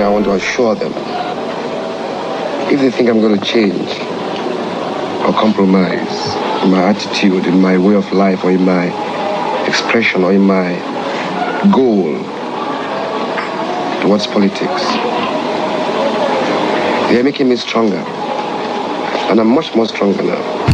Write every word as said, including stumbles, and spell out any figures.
I want to assure them. If they think I'm going to change or compromise in my attitude, in my way of life, or in my expression, or in my goal towards politics, they are making me stronger. And I'm much more stronger now.